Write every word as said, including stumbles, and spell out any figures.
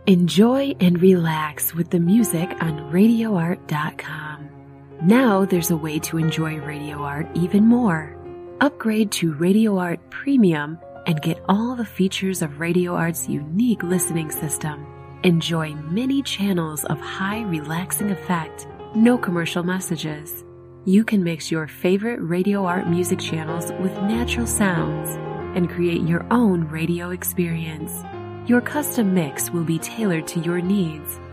Enjoy and relax with the music on radio art dot com. Now there's a way to enjoy Radio Art even more. Upgrade to Radio Art Premium and get all the features of Radio Art's unique listening system. Enjoy many channels of high relaxing effect, no commercial messages. You can mix your favorite Radio Art music channels with natural sounds and create your own radio experience. Your custom mix will be tailored to your needs.